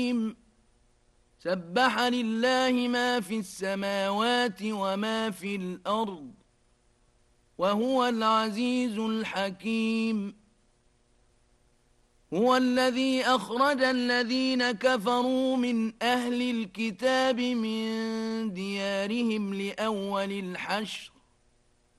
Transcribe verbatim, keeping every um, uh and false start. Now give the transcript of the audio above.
سبح لله ما في السماوات وما في الأرض وهو العزيز الحكيم. هو الذي أخرج الذين كفروا من أهل الكتاب من ديارهم لأول الحشر